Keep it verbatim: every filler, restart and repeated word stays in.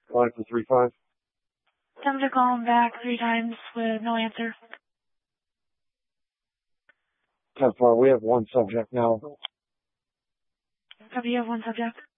Line for three five. Attempt to call him back three times with no answer. ten four, we have one subject now. Copy, you have one subject.